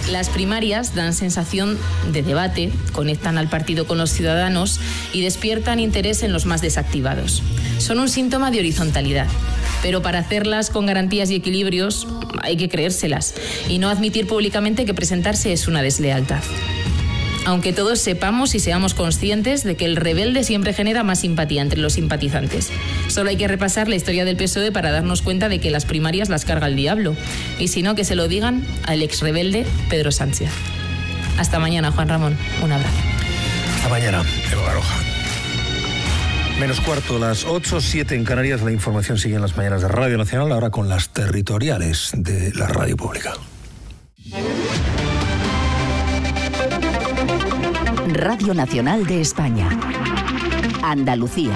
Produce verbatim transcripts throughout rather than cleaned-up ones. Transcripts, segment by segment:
Las primarias dan sensación de debate, conectan al partido con los ciudadanos y despiertan interés en los más desactivados. Son un síntoma de horizontalidad, pero para hacerlas con garantías y equilibrios hay que creérselas y no admitir públicamente que presentarse es una deslealtad. Aunque todos sepamos y seamos conscientes de que el rebelde siempre genera más simpatía entre los simpatizantes. Solo hay que repasar la historia del P S O E para darnos cuenta de que las primarias las carga el diablo. Y si no, que se lo digan al ex rebelde Pedro Sánchez. Hasta mañana, Juan Ramón. Un abrazo. Hasta mañana, Eva Baroja. Menos cuarto, las ocho, siete en Canarias. La información sigue en las mañanas de Radio Nacional, ahora con las territoriales de la radio pública. Radio Nacional de España. Andalucía.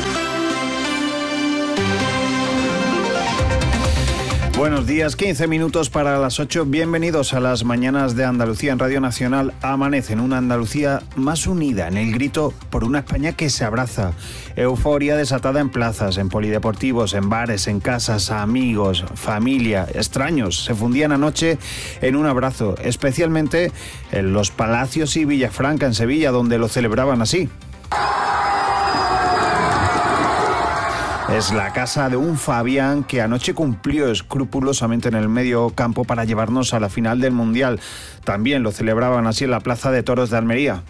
Buenos días, quince minutos para las ocho. Bienvenidos a las mañanas de Andalucía en Radio Nacional. Amanece en una Andalucía más unida, en el grito por una España que se abraza. Euforia desatada en plazas, en polideportivos, en bares, en casas, amigos, familia, extraños. Se fundían anoche en un abrazo, especialmente en los Palacios y Villafranca, en Sevilla, donde lo celebraban así. Es la casa de un Fabián que anoche cumplió escrupulosamente en el medio campo para llevarnos a la final del Mundial. También lo celebraban así en la Plaza de Toros de Almería.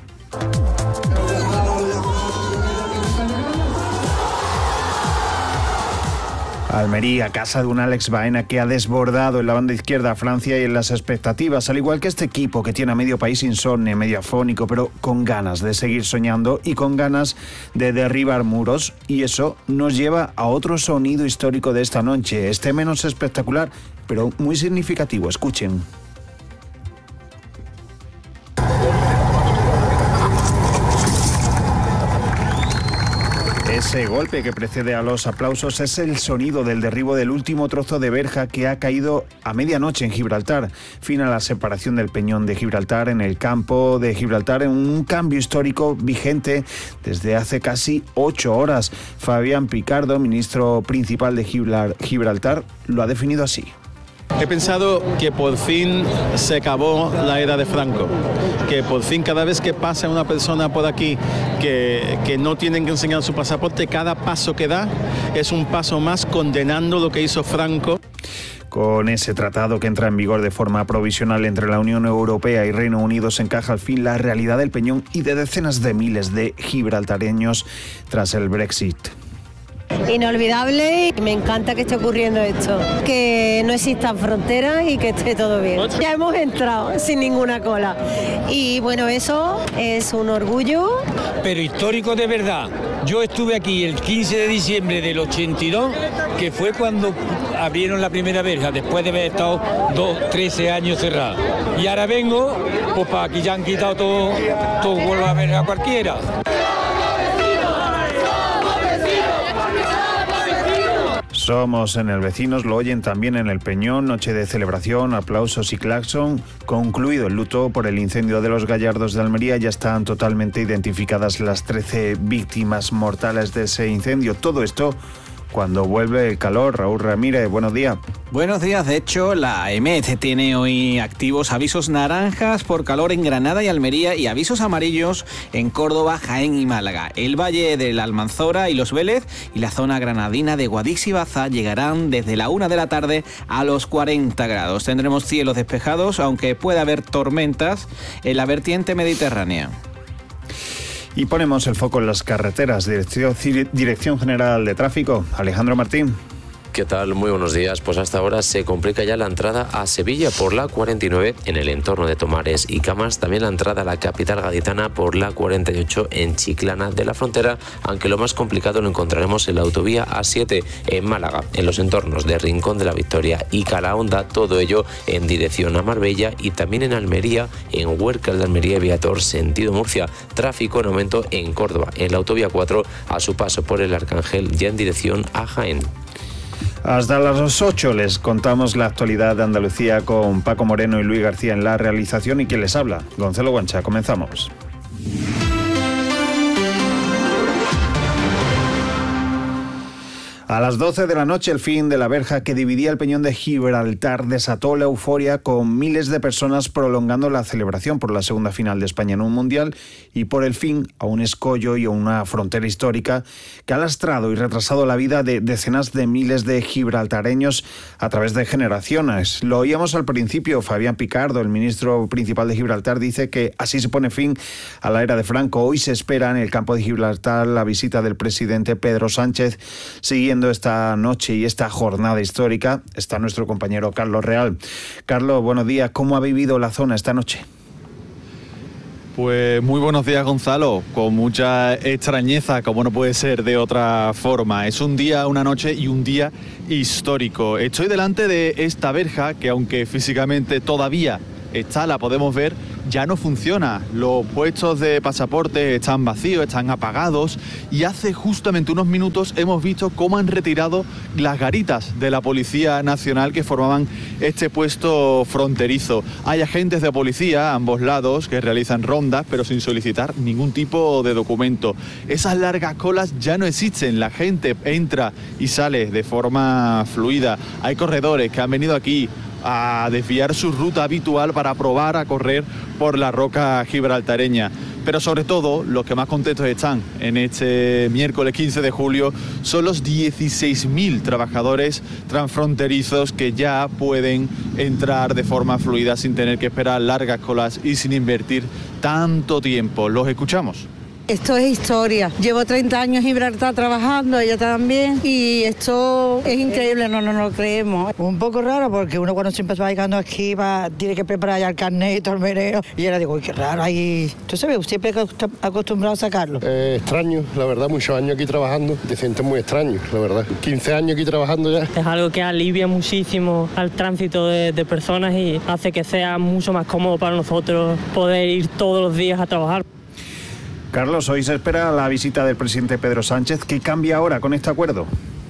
Almería, casa de un Alex Baena que ha desbordado en la banda izquierda a Francia y en las expectativas, al igual que este equipo que tiene a medio país insomne, medio afónico, pero con ganas de seguir soñando y con ganas de derribar muros. Y eso nos lleva a otro sonido histórico de esta noche, este menos espectacular, pero muy significativo. Escuchen. Ese golpe que precede a los aplausos es el sonido del derribo del último trozo de verja que ha caído a medianoche en Gibraltar. Fin a la separación del Peñón de Gibraltar en el campo de Gibraltar, en un cambio histórico vigente desde hace casi ocho horas. Fabián Picardo, ministro principal de Gibraltar, lo ha definido así. He pensado que por fin se acabó la era de Franco, que por fin cada vez que pasa una persona por aquí que, que no tienen que enseñar su pasaporte, cada paso que da es un paso más condenando lo que hizo Franco. Con ese tratado que entra en vigor de forma provisional entre la Unión Europea y Reino Unido se encaja al fin la realidad del Peñón y de decenas de miles de gibraltareños tras el Brexit. Inolvidable y me encanta que esté ocurriendo esto, que no existan fronteras y que esté todo bien. Ya hemos entrado sin ninguna cola y bueno, eso es un orgullo. Pero histórico de verdad. Yo estuve aquí el quince de diciembre del ochenta y dos, que fue cuando abrieron la primera verja, después de haber estado dos, trece años cerrada. Y ahora vengo, pues para que ya han quitado todo, todo vuelvo a ver a cualquiera. Somos en el Vecinos, lo oyen también en el Peñón, noche de celebración, aplausos y claxon. Concluido el luto por el incendio de los Gallardos de Almería, ya están totalmente identificadas las trece víctimas mortales de ese incendio. Todo esto cuando vuelve el calor. Raúl Ramírez, buenos días. Buenos días. De hecho, la E M E T tiene hoy activos avisos naranjas por calor en Granada y Almería y avisos amarillos en Córdoba, Jaén y Málaga. El Valle de la Almanzora y Los Vélez y la zona granadina de Guadix y Baza llegarán desde la una de la tarde a los cuarenta grados. Tendremos cielos despejados, aunque puede haber tormentas en la vertiente mediterránea. Y ponemos el foco en las carreteras. Dirección, Dirección General de Tráfico, Alejandro Martín. ¿Qué tal? Muy buenos días. Pues hasta ahora se complica ya la entrada a Sevilla por la cuarenta y nueve en el entorno de Tomares y Camas. También la entrada a la capital gaditana por la cuarenta y ocho en Chiclana de la Frontera, aunque lo más complicado lo encontraremos en la autovía A siete en Málaga, en los entornos de Rincón de la Victoria y Calahonda, todo ello en dirección a Marbella, y también en Almería, en Huércal de Almería y Viator, sentido Murcia. Tráfico en aumento en Córdoba, en la autovía cuatro, a su paso por el Arcángel, ya en dirección a Jaén. Hasta las ocho les contamos la actualidad de Andalucía con Paco Moreno y Luis García en la realización y quien les habla, Gonzalo Guancha. Comenzamos. A las doce de la noche, el fin de la verja que dividía el peñón de Gibraltar desató la euforia, con miles de personas prolongando la celebración por la segunda final de España en un mundial y por el fin a un escollo y a una frontera histórica que ha lastrado y retrasado la vida de decenas de miles de gibraltareños a través de generaciones. Lo oíamos al principio. Fabián Picardo, el ministro principal de Gibraltar, dice que así se pone fin a la era de Franco. Hoy se espera en el campo de Gibraltar la visita del presidente Pedro Sánchez. Siguiendo esta noche y esta jornada histórica está nuestro compañero Carlos Real. Carlos, buenos días. ¿Cómo ha vivido la zona esta noche? Pues muy buenos días, Gonzalo, con mucha extrañeza, como no puede ser de otra forma. Es un día, una noche y un día histórico. Estoy delante de esta verja que, aunque físicamente todavía está, la podemos ver, ya no funciona. Los puestos de pasaporte están vacíos, están apagados, y hace justamente unos minutos hemos visto cómo han retirado las garitas de la Policía Nacional que formaban este puesto fronterizo. Hay agentes de policía a ambos lados que realizan rondas, pero sin solicitar ningún tipo de documento. Esas largas colas ya no existen, la gente entra y sale de forma fluida. Hay corredores que han venido aquí a desviar su ruta habitual para probar a correr por la roca gibraltareña. Pero sobre todo, los que más contentos están en este miércoles quince de julio son los dieciséis mil trabajadores transfronterizos que ya pueden entrar de forma fluida sin tener que esperar largas colas y sin invertir tanto tiempo. Los escuchamos. Esto es historia. Llevo treinta años en Gibraltar trabajando, ella también, y esto es increíble, no, no, no lo creemos. Un poco raro porque uno cuando siempre va llegando aquí va, tiene que preparar ya el carnet y todo el meneo, y ahora digo, uy, qué raro, ahí... ¿Tú sabes? Siempre acostumbrado a sacarlo. Eh, extraño, la verdad, muchos años aquí trabajando, te sientes muy extraño, la verdad. quince años aquí trabajando ya. Es algo que alivia muchísimo al tránsito de, de personas y hace que sea mucho más cómodo para nosotros poder ir todos los días a trabajar. Carlos, hoy se espera la visita del presidente Pedro Sánchez. ¿Qué cambia ahora con este acuerdo?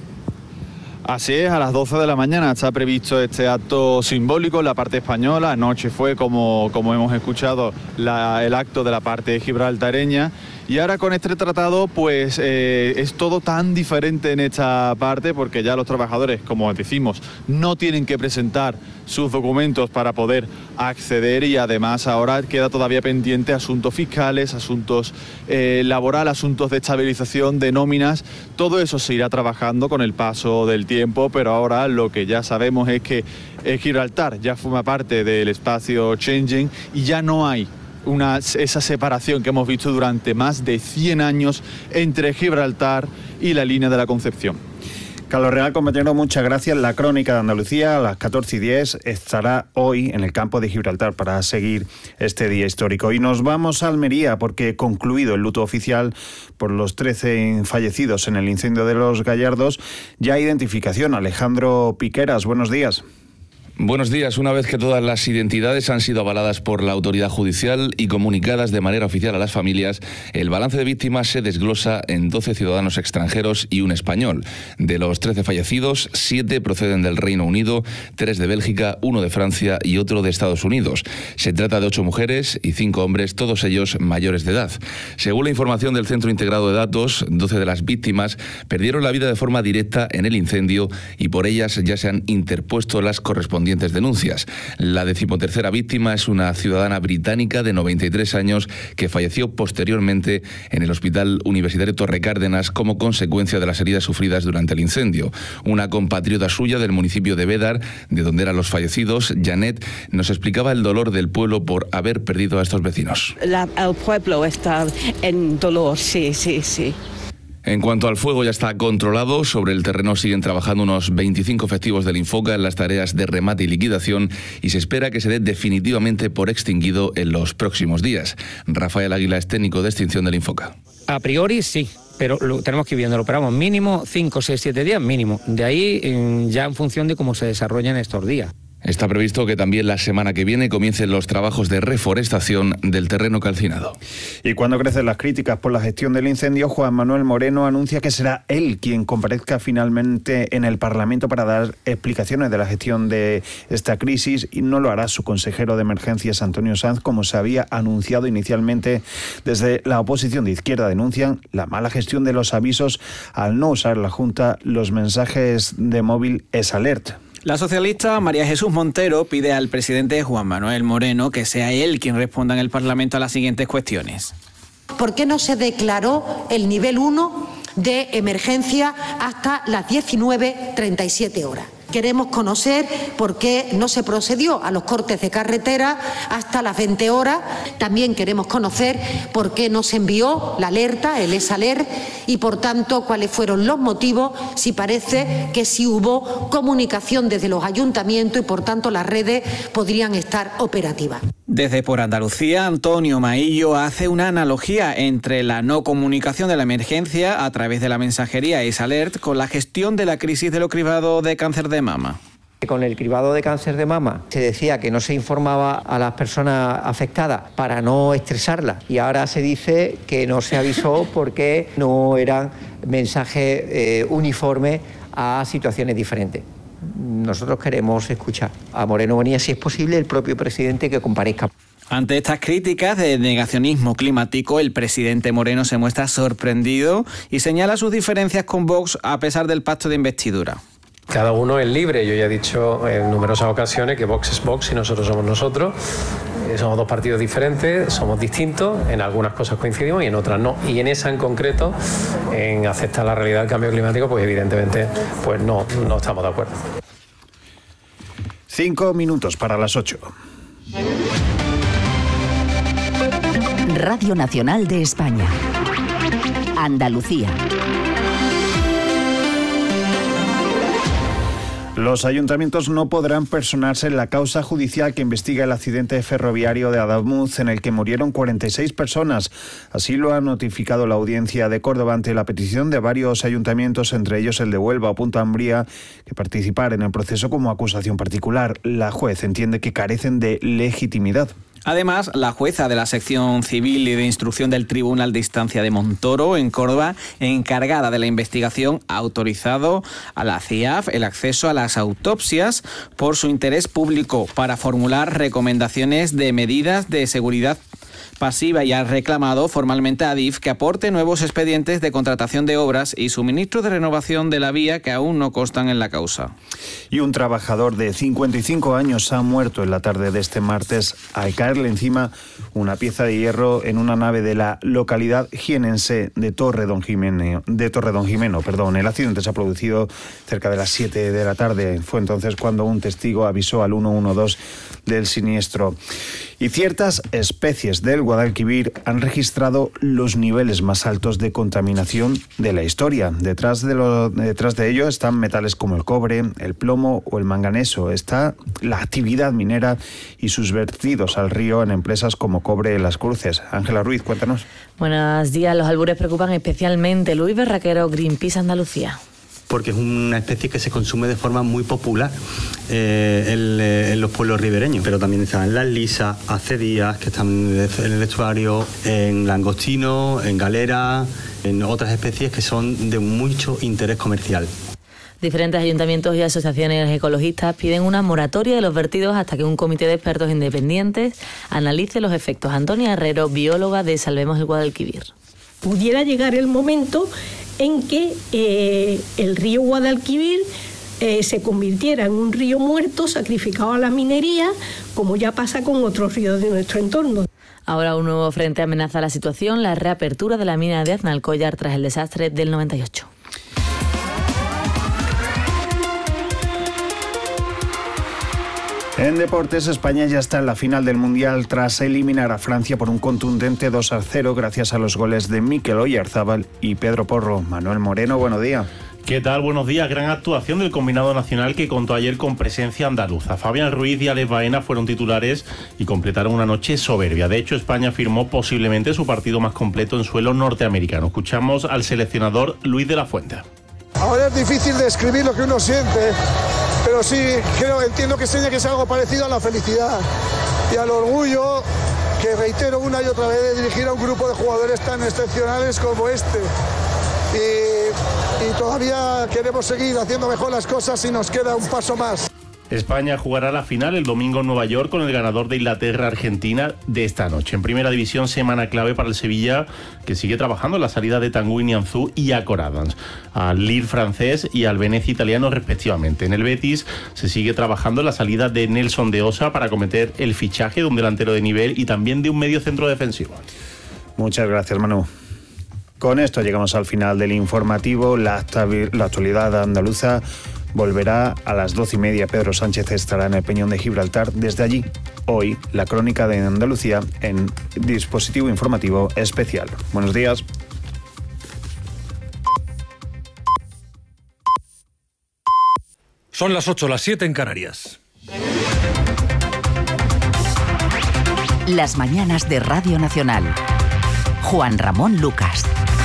Así es, a las doce de la mañana está previsto este acto simbólico en la parte española. Anoche fue, como, como hemos escuchado, la, el acto de la parte gibraltareña. Y ahora con este tratado, pues eh, es todo tan diferente en esta parte, porque ya los trabajadores, como decimos, no tienen que presentar sus documentos para poder acceder, y además ahora queda todavía pendiente asuntos fiscales, asuntos eh, laborales, asuntos de estabilización, de nóminas. Todo eso se irá trabajando con el paso del tiempo, pero ahora lo que ya sabemos es que eh, Gibraltar ya forma parte del espacio Schengen y ya no hay Una, esa separación que hemos visto durante más de cien años entre Gibraltar y la línea de la Concepción. Carlos Real, compañero, muchas gracias. La crónica de Andalucía a las catorce y diez estará hoy en el campo de Gibraltar para seguir este día histórico. Y nos vamos a Almería, porque concluido el luto oficial por los trece fallecidos en el incendio de Los Gallardos, ya hay identificación. Alejandro Piqueras, buenos días. Buenos días. Una vez que todas las identidades han sido avaladas por la autoridad judicial y comunicadas de manera oficial a las familias, el balance de víctimas se desglosa en doce ciudadanos extranjeros y un español. De los trece fallecidos, siete proceden del Reino Unido, tres de Bélgica, uno de Francia y otro de Estados Unidos. Se trata de ocho mujeres y cinco hombres, todos ellos mayores de edad. Según la información del Centro Integrado de Datos, doce de las víctimas perdieron la vida de forma directa en el incendio y por ellas ya se han interpuesto las correspondientes denuncias. La decimotercera víctima es una ciudadana británica de noventa y tres años que falleció posteriormente en el Hospital Universitario Torre Cárdenas como consecuencia de las heridas sufridas durante el incendio. Una compatriota suya del municipio de Bédar, de donde eran los fallecidos, Janet, nos explicaba el dolor del pueblo por haber perdido a estos vecinos. La, el pueblo está en dolor, sí, sí, sí. En cuanto al fuego, ya está controlado. Sobre el terreno siguen trabajando unos veinticinco efectivos del Infoca en las tareas de remate y liquidación, y se espera que se dé definitivamente por extinguido en los próximos días. Rafael Águila es técnico de extinción del Infoca. A priori sí, pero lo tenemos que ir viendo, lo operamos mínimo cinco, seis, siete días mínimo. De ahí ya en función de cómo se desarrollan estos días. Está previsto que también la semana que viene comiencen los trabajos de reforestación del terreno calcinado. Y cuando crecen las críticas por la gestión del incendio, Juan Manuel Moreno anuncia que será él quien comparezca finalmente en el Parlamento para dar explicaciones de la gestión de esta crisis, y no lo hará su consejero de emergencias, Antonio Sanz, como se había anunciado inicialmente. Desde la oposición de izquierda denuncian la mala gestión de los avisos al no usar la Junta los mensajes de móvil S-Alert. La socialista María Jesús Montero pide al presidente Juan Manuel Moreno que sea él quien responda en el Parlamento a las siguientes cuestiones. ¿Por qué no se declaró el nivel uno de emergencia hasta las diecinueve treinta y siete horas? Queremos conocer por qué no se procedió a los cortes de carretera hasta las veinte horas. También queremos conocer por qué no se envió la alerta, el S-Alert, y por tanto cuáles fueron los motivos, si parece que sí hubo comunicación desde los ayuntamientos y por tanto las redes podrían estar operativas. Desde Por Andalucía, Antonio Maillo hace una analogía entre la no comunicación de la emergencia a través de la mensajería S-Alert con la gestión de la crisis de los cribados de cáncer de mama. Con el cribado de cáncer de mama se decía que no se informaba a las personas afectadas para no estresarlas, y ahora se dice que no se avisó porque no eran mensajes eh, uniformes a situaciones diferentes. Nosotros queremos escuchar a Moreno Bonilla, si es posible, el propio presidente que comparezca. Ante estas críticas de negacionismo climático, el presidente Moreno se muestra sorprendido y señala sus diferencias con Vox a pesar del pacto de investidura. Cada uno es libre. Yo ya he dicho en numerosas ocasiones que Vox es Vox y nosotros somos nosotros. Somos dos partidos diferentes, somos distintos, en algunas cosas coincidimos y en otras no. Y en esa en concreto, en aceptar la realidad del cambio climático, pues evidentemente pues no, no estamos de acuerdo. Cinco minutos para las ocho. Radio Nacional de España. Andalucía. Los ayuntamientos no podrán personarse en la causa judicial que investiga el accidente ferroviario de Adamuz en el que murieron cuarenta y seis personas. Así lo ha notificado la Audiencia de Córdoba ante la petición de varios ayuntamientos, entre ellos el de Huelva o Punta Umbría, que participar en el proceso como acusación particular. La juez entiende que carecen de legitimidad. Además, la jueza de la sección civil y de instrucción del Tribunal de Instancia de Montoro, en Córdoba, encargada de la investigación, ha autorizado a la C I A F el acceso a las autopsias por su interés público para formular recomendaciones de medidas de seguridad pasiva y ha reclamado formalmente a Adif que aporte nuevos expedientes de contratación de obras y suministro de renovación de la vía que aún no constan en la causa. Y un trabajador de cincuenta y cinco años ha muerto en la tarde de este martes al caerle encima una pieza de hierro en una nave de la localidad jienense de Torredonjimeno. De Torredonjimeno, perdón. El accidente se ha producido cerca de las siete de la tarde. Fue entonces cuando un testigo avisó al ciento doce del siniestro. Y ciertas especies del Guadalquivir han registrado los niveles más altos de contaminación de la historia. Detrás de, lo, detrás de ello están metales como el cobre, el plomo o el manganeso. Está la actividad minera y sus vertidos al río en empresas como Cobre Las Cruces. Ángela Ruiz, cuéntanos. Buenos días. Los albures preocupan especialmente. Luis Berraquero, Greenpeace Andalucía. Porque es una especie que se consume de forma muy popular eh, en, en los pueblos ribereños, pero también están en las lisas, acedías, que están en el estuario, en langostino, en galera, en otras especies que son de mucho interés comercial. Diferentes ayuntamientos y asociaciones ecologistas piden una moratoria de los vertidos hasta que un comité de expertos independientes analice los efectos. Antonia Herrero, bióloga de Salvemos el Guadalquivir. Pudiera llegar el momento en que eh, el río Guadalquivir eh, se convirtiera en un río muerto, sacrificado a la minería, como ya pasa con otros ríos de nuestro entorno. Ahora un nuevo frente amenaza la situación, la reapertura de la mina de Aznalcóllar tras el desastre del noventa y ocho. En deportes, España ya está en la final del Mundial tras eliminar a Francia por un contundente dos a cero gracias a los goles de Mikel Oyarzábal y Pedro Porro. Manuel Moreno, buenos días. ¿Qué tal? Buenos días. Gran actuación del combinado nacional que contó ayer con presencia andaluza. Fabián Ruiz y Alex Baena fueron titulares y completaron una noche soberbia. De hecho, España firmó posiblemente su partido más completo en suelo norteamericano. Escuchamos al seleccionador Luis de la Fuente. Ahora es difícil describir lo que uno siente, pero sí creo, entiendo que seña que es algo parecido a la felicidad y al orgullo, que reitero una y otra vez, de dirigir a un grupo de jugadores tan excepcionales como este. Y, y todavía queremos seguir haciendo mejor las cosas y nos queda un paso más. España jugará la final el domingo en Nueva York con el ganador de Inglaterra-Argentina de esta noche. En primera división, semana clave para el Sevilla, que sigue trabajando en la salida de Tanguy Nianzú y Jacob Adams, al Lille francés y al Venezia italiano respectivamente. En el Betis se sigue trabajando en la salida de Nelson de Osa para acometer el fichaje de un delantero de nivel y también de un medio centro defensivo. Muchas gracias, Manu. Con esto llegamos al final del informativo. La, la actualidad andaluza volverá a las doce y media. Pedro Sánchez estará en el Peñón de Gibraltar. Desde allí, hoy, la crónica de Andalucía en dispositivo informativo especial. Buenos días. Son las ocho, las siete en Canarias. Las mañanas de Radio Nacional. Juan Ramón Lucas.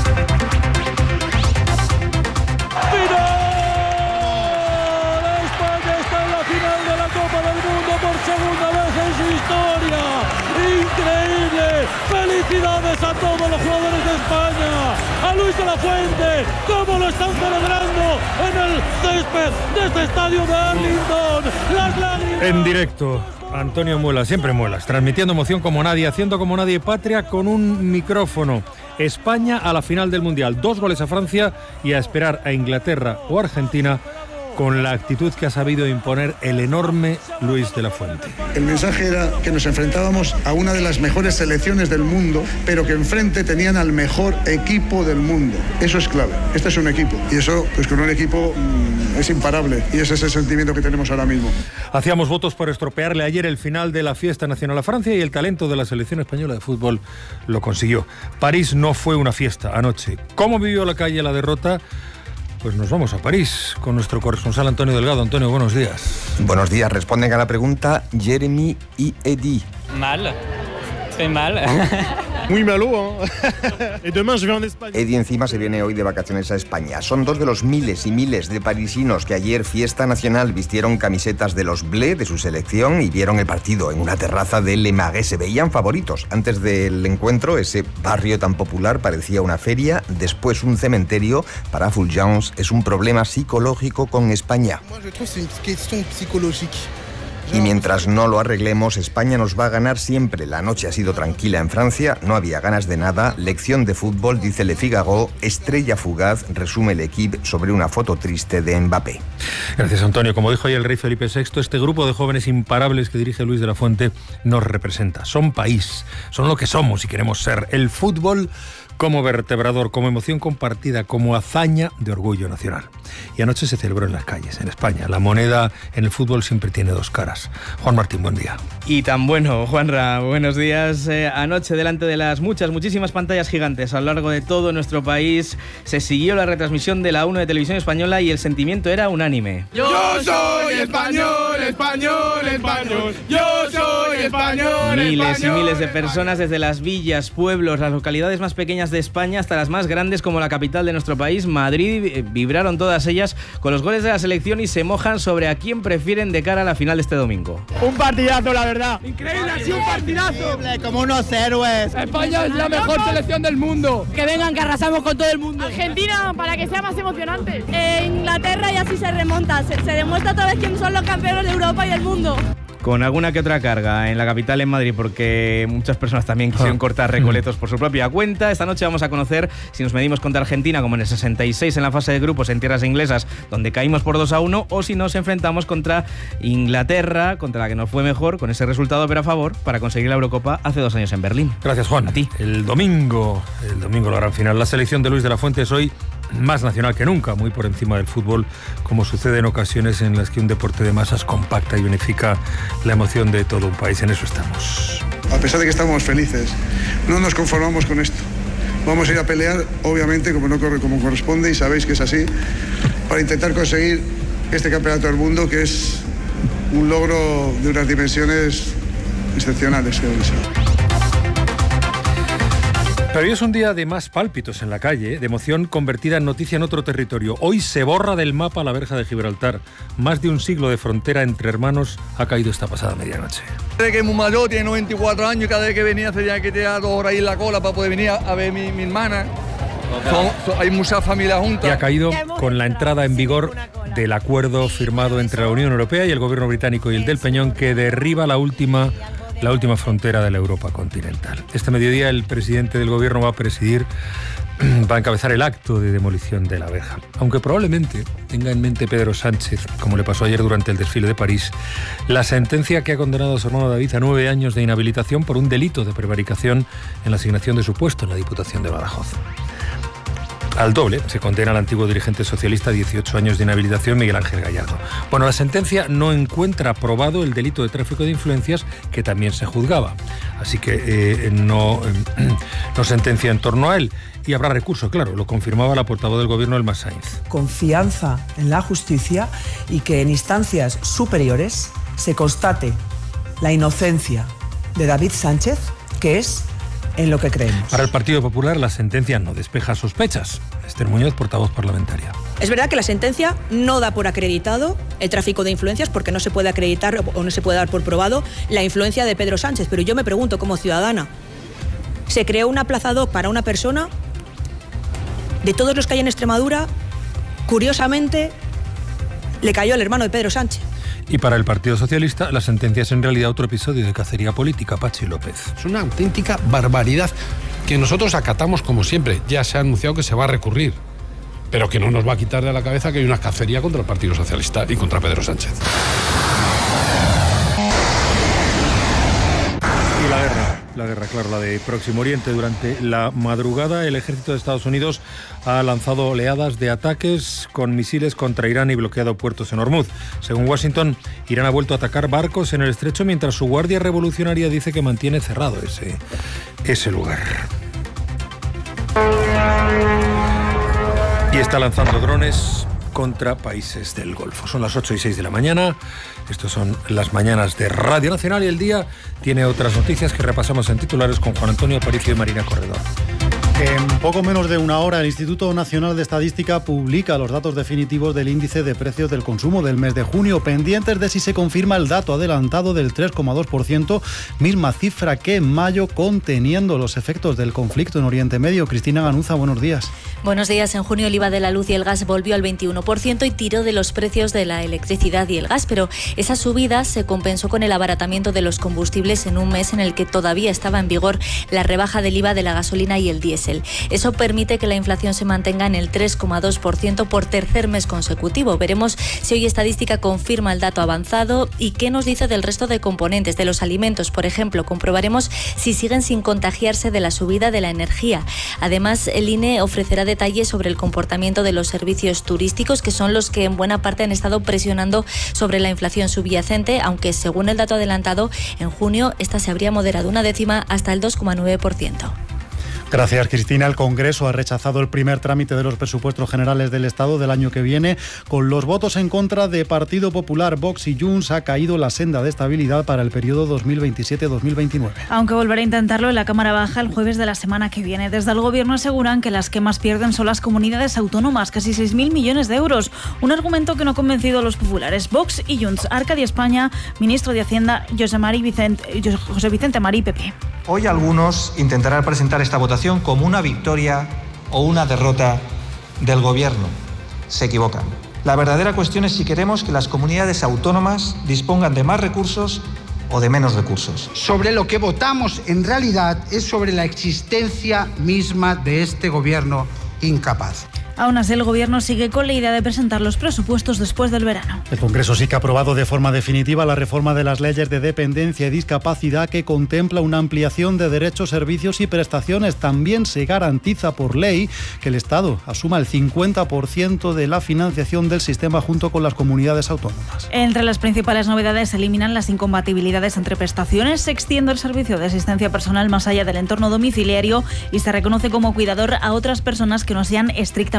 Segunda vez en su historia, increíble, felicidades a todos los jugadores de España, a Luis de la Fuente, cómo lo están celebrando en el césped de este estadio de Arlington, las lágrimas. En directo, Antonio Muelas, siempre Muelas, transmitiendo emoción como nadie, haciendo como nadie patria con un micrófono. España a la final del Mundial, dos goles a Francia y a esperar a Inglaterra o Argentina, con la actitud que ha sabido imponer el enorme Luis de la Fuente. El mensaje era que nos enfrentábamos a una de las mejores selecciones del mundo, pero que enfrente tenían al mejor equipo del mundo. Eso es clave. Este es un equipo. Y eso, pues con un equipo mmm, es imparable. Y ese es el sentimiento que tenemos ahora mismo. Hacíamos votos por estropearle ayer el final de la fiesta nacional a Francia y el talento de la selección española de fútbol lo consiguió. París no fue una fiesta anoche. ¿Cómo vivió la calle la derrota? Pues nos vamos a París con nuestro corresponsal Antonio Delgado. Antonio, buenos días. Buenos días. Responden a la pregunta Jeremy y Eddie. Mal. Estoy mal. Muy malo, ¿eh? Eddie encima se viene hoy de vacaciones a España. Son dos de los miles y miles de parisinos que ayer, fiesta nacional, vistieron camisetas de los Bleu de su selección y vieron el partido en una terraza de Le Marais. Se veían favoritos. Antes del encuentro, ese barrio tan popular parecía una feria, después un cementerio. Para Fulgence es un problema psicológico con España. Y mientras no lo arreglemos, España nos va a ganar siempre. La noche ha sido tranquila en Francia, no había ganas de nada. Lección de fútbol, dice Le Figaro. Estrella fugaz, resume el equipo sobre una foto triste de Mbappé. Gracias, Antonio. Como dijo ayer el rey Felipe sexto, este grupo de jóvenes imparables que dirige Luis de la Fuente nos representa. Son país, son lo que somos y queremos ser. El fútbol como vertebrador, como emoción compartida, como hazaña de orgullo nacional. Y anoche se celebró en las calles, en España. La moneda en el fútbol siempre tiene dos caras. Juan Martín, buen día. Y tan bueno, Juanra, buenos días. Eh, anoche, delante de las muchas, muchísimas pantallas gigantes a lo largo de todo nuestro país, se siguió la retransmisión de la uno de Televisión Española y el sentimiento era unánime. Yo soy español, español, español. Yo soy español, Miles español, y miles de personas, desde las villas, pueblos, las localidades más pequeñas de España hasta las más grandes como la capital de nuestro país, Madrid, vibraron todas ellas con los goles de la selección y se mojan sobre a quién prefieren de cara a la final de este domingo. Un partidazo, la verdad. Increíble, ha sido un partidazo. Como unos héroes. España es la mejor selección del mundo. Que vengan, que arrasamos con todo el mundo. Argentina, para que sea más emocionante. Eh, Inglaterra y así se remonta. Se, se demuestra otra vez quiénes son los campeones de Europa y del mundo. Con alguna que otra carga en la capital, en Madrid, porque muchas personas también quisieron cortar recoletos por su propia cuenta. Esta noche vamos a conocer si nos medimos contra Argentina, como en el sesenta y seis en la fase de grupos en tierras inglesas, donde caímos por dos a uno, o si nos enfrentamos contra Inglaterra, contra la que nos fue mejor, con ese resultado pero a favor, para conseguir la Eurocopa hace dos años en Berlín. Gracias, Juan. A ti. El domingo, el domingo la gran final. La selección de Luis de la Fuente es hoy más nacional que nunca, muy por encima del fútbol, como sucede en ocasiones en las que un deporte de masas compacta y unifica la emoción de todo un país. En eso estamos. A pesar de que estamos felices, no nos conformamos con esto. Vamos a ir a pelear, obviamente, como, no corre, como corresponde, y sabéis que es así, para intentar conseguir este campeonato del mundo, que es un logro de unas dimensiones excepcionales, creo que sí. Pero hoy es un día de más pálpitos en la calle, de emoción convertida en noticia en otro territorio. Hoy se borra del mapa la verja de Gibraltar. Más de un siglo de frontera entre hermanos ha caído esta pasada medianoche. Desde que es muy mayor, tiene noventa y cuatro años, y cada vez que venía se tenía que tirar dos horas ahí en la cola para poder venir a, a ver mi, mi hermana. Son, son, hay muchas familias juntas. Y ha caído con la entrada en vigor del acuerdo firmado entre la Unión Europea y el gobierno británico y el del Peñón, que derriba la última... la última frontera de la Europa continental. Este mediodía el presidente del gobierno va a presidir, va a encabezar el acto de demolición de la verja. Aunque probablemente tenga en mente Pedro Sánchez, como le pasó ayer durante el desfile de París, la sentencia que ha condenado a su hermano David a nueve años de inhabilitación por un delito de prevaricación en la asignación de su puesto en la Diputación de Badajoz. Al doble se condena al antiguo dirigente socialista a dieciocho años de inhabilitación, Miguel Ángel Gallardo. Bueno, la sentencia no encuentra probado el delito de tráfico de influencias, que también se juzgaba. Así que eh, no, eh, no sentencia en torno a él. Y habrá recurso, claro, lo confirmaba la portavoz del gobierno, Elma Sainz. Confianza en la justicia y que en instancias superiores se constate la inocencia de David Sánchez, que es en lo que creemos. Para el Partido Popular la sentencia no despeja sospechas. Esther Muñoz, portavoz parlamentaria. Es verdad que la sentencia no da por acreditado el tráfico de influencias, porque no se puede acreditar o no se puede dar por probado la influencia de Pedro Sánchez, pero yo me pregunto como ciudadana, ¿se creó una plaza doc para una persona? De todos los que hay en Extremadura, curiosamente, le cayó al hermano de Pedro Sánchez. Y para el Partido Socialista, la sentencia es en realidad otro episodio de cacería política. Pachi López. Es una auténtica barbaridad que nosotros acatamos como siempre. Ya se ha anunciado que se va a recurrir, pero que no nos va a quitar de la cabeza que hay una cacería contra el Partido Socialista y contra Pedro Sánchez. Y la guerra, la guerra, claro, la de Próximo Oriente. Durante la madrugada, el ejército de Estados Unidos ha lanzado oleadas de ataques con misiles contra Irán y bloqueado puertos en Hormuz. Según Washington, Irán ha vuelto a atacar barcos en el estrecho, mientras su Guardia Revolucionaria dice que mantiene cerrado ese, ese lugar. Y está lanzando drones contra países del Golfo. Son las ocho y seis de la mañana. Estos son las mañanas de Radio Nacional y el día tiene otras noticias que repasamos en titulares con Juan Antonio Aparicio y Marina Corredor. En poco menos de una hora, el Instituto Nacional de Estadística publica los datos definitivos del índice de precios del consumo del mes de junio, pendientes de si se confirma el dato adelantado del tres coma dos por ciento, misma cifra que en mayo, conteniendo los efectos del conflicto en Oriente Medio. Cristina Ganuza, buenos días. Buenos días. En junio el I V A de la luz y el gas volvió al veintiuno por ciento y tiró de los precios de la electricidad y el gas, pero esa subida se compensó con el abaratamiento de los combustibles en un mes en el que todavía estaba en vigor la rebaja del I V A de la gasolina y el diésel. Eso permite que la inflación se mantenga en el tres coma dos por ciento por tercer mes consecutivo. Veremos si hoy Estadística confirma el dato avanzado y qué nos dice del resto de componentes, de los alimentos, por ejemplo. Comprobaremos si siguen sin contagiarse de la subida de la energía. Además, el I N E ofrecerá detalles sobre el comportamiento de los servicios turísticos, que son los que en buena parte han estado presionando sobre la inflación subyacente, aunque según el dato adelantado, en junio esta se habría moderado una décima hasta el dos coma nueve por ciento. Gracias, Cristina. El Congreso ha rechazado el primer trámite de los presupuestos generales del Estado del año que viene. Con los votos en contra de Partido Popular, Vox y Junts, ha caído la senda de estabilidad para el periodo dos mil veintisiete dos mil veintinueve. Aunque volverá a intentarlo en la Cámara Baja el jueves de la semana que viene. Desde el Gobierno aseguran que las que más pierden son las comunidades autónomas, casi seis mil millones de euros. Un argumento que no ha convencido a los populares. Vox y Junts. Arcadia España, ministro de Hacienda, José, Mari Vicente, José Vicente Marí, P P. Hoy algunos intentarán presentar esta votación como una victoria o una derrota del Gobierno. Se equivocan. La verdadera cuestión es si queremos que las comunidades autónomas dispongan de más recursos o de menos recursos. Sobre lo que votamos en realidad es sobre la existencia misma de este Gobierno incapaz. Aún así, el Gobierno sigue con la idea de presentar los presupuestos después del verano. El Congreso sí que ha aprobado de forma definitiva la reforma de las leyes de dependencia y discapacidad, que contempla una ampliación de derechos, servicios y prestaciones. También se garantiza por ley que el Estado asuma el cincuenta por ciento de la financiación del sistema junto con las comunidades autónomas. Entre las principales novedades se eliminan las incompatibilidades entre prestaciones, se extiende el servicio de asistencia personal más allá del entorno domiciliario y se reconoce como cuidador a otras personas que no sean estrictamente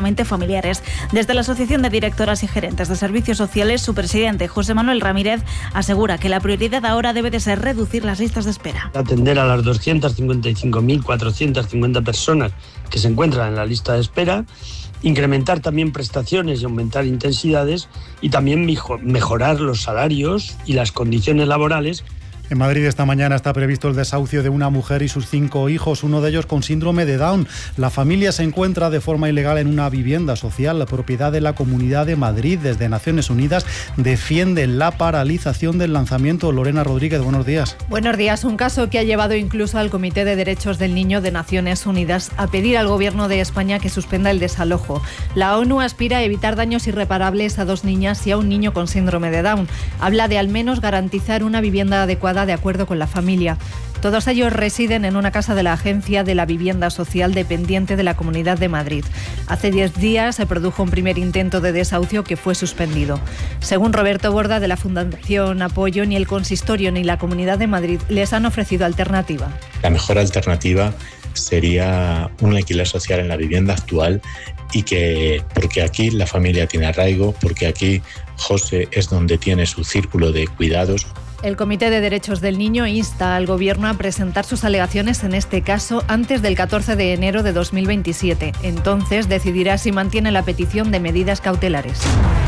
únicamente familiares. Desde la Asociación de Directoras y Gerentes de Servicios Sociales, su presidente, José Manuel Ramírez, asegura que la prioridad ahora debe de ser reducir las listas de espera. Atender a las doscientas cincuenta y cinco mil cuatrocientas cincuenta personas que se encuentran en la lista de espera, incrementar también prestaciones y aumentar intensidades y también mejorar los salarios y las condiciones laborales. En Madrid esta mañana está previsto el desahucio de una mujer y sus cinco hijos, uno de ellos con síndrome de Down. La familia se encuentra de forma ilegal en una vivienda social, la propiedad de la Comunidad de Madrid. Desde Naciones Unidas defienden la paralización del lanzamiento. Lorena Rodríguez, buenos días. Buenos días. Un caso que ha llevado incluso al Comité de Derechos del Niño de Naciones Unidas a pedir al Gobierno de España que suspenda el desalojo. La ONU aspira a evitar daños irreparables a dos niñas y a un niño con síndrome de Down. Habla de al menos garantizar una vivienda adecuada de acuerdo con la familia. Todos ellos residen en una casa de la Agencia de la Vivienda Social dependiente de la Comunidad de Madrid. Hace diez días se produjo un primer intento de desahucio que fue suspendido. Según Roberto Borda de la Fundación Apoyo, ni el Consistorio ni la Comunidad de Madrid les han ofrecido alternativa. La mejor alternativa sería un alquiler social en la vivienda actual y que, porque aquí la familia tiene arraigo, porque aquí José es donde tiene su círculo de cuidados. El Comité de Derechos del Niño insta al Gobierno a presentar sus alegaciones en este caso antes del catorce de enero de dos mil veintisiete. Entonces decidirá si mantiene la petición de medidas cautelares.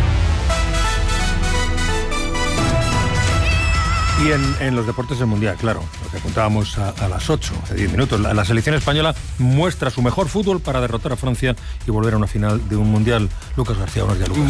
Y en, en los deportes del Mundial, claro, lo que apuntábamos a, a las ocho, hace diez minutos. La, la selección española muestra su mejor fútbol para derrotar a Francia y volver a una final de un Mundial. Lucas García, buenos días, Lucas.